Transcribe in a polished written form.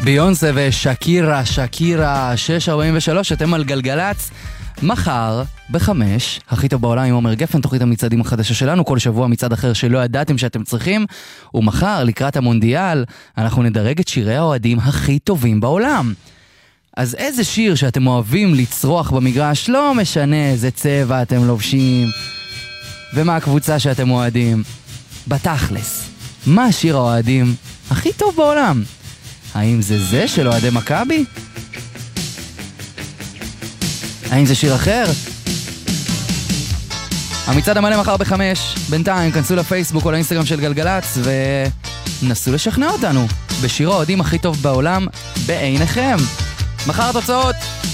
ביונסה ושקירה, 6:43, אתם על גלגלץ. מחר ב-5, הכי טוב בעולם עם עומר גפן, תוכנית המצעדים החדשה שלנו, כל שבוע מצעד אחר שלא ידעתם שאתם צריכים, ומחר לקראת המונדיאל אנחנו נדרג את שירי האוהדים הכי טובים בעולם. אז איזה שיר שאתם אוהבים לצרוח במגרש, לא משנה איזה צבע אתם לובשים ומה הקבוצה שאתם אוהדים, בתכלס, מה השיר האוהדים הכי טוב בעולם? האם זה של אוהדי מכבי? האם זה שיר אחר? המצעד המלא מחר ב-5. בינתיים כנסו לפייסבוק או לאינסטגרם של גלגלץ ונסו לשכנע אותנו בשיר האוהדים הכי טוב בעולם בעיניכם. מחר התוצאות.